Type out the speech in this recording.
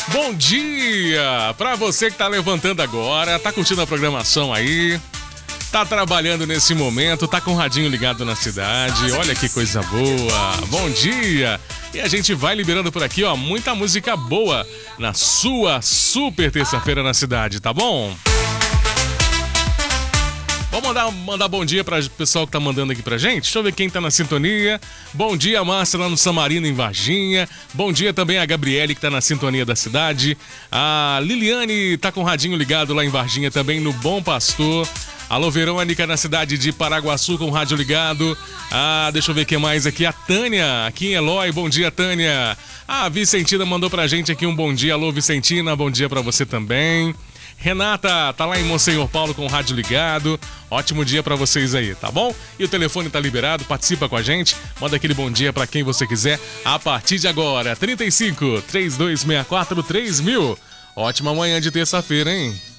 Bom dia pra você que tá levantando agora, tá curtindo a programação aí, tá trabalhando nesse momento, tá com o radinho ligado na cidade, olha que coisa boa. Bom dia! E a gente vai liberando por aqui, ó, muita música boa na sua super terça-feira na cidade, tá bom? Vamos mandar bom dia para o pessoal que tá mandando aqui pra gente. Deixa eu ver quem tá na sintonia. Bom dia, Márcia, lá no Samarino, em Varginha. Bom dia também a Gabriele, que tá na sintonia da cidade. A Liliane tá com o radinho ligado lá em Varginha também, no Bom Pastor. Alô, Verônica, na cidade de Paraguaçu, com o rádio ligado. Deixa eu ver quem mais aqui. A Tânia, aqui em Eloy. Bom dia, Tânia. A Vicentina mandou pra gente aqui um bom dia. Alô, Vicentina, bom dia pra você também. Renata tá lá em Monsenhor Paulo com o rádio ligado. Ótimo dia pra vocês aí, tá bom? E o telefone tá liberado, participa com a gente. Manda aquele bom dia pra quem você quiser a partir de agora. 35 3264 3000. Ótima manhã de terça-feira, hein?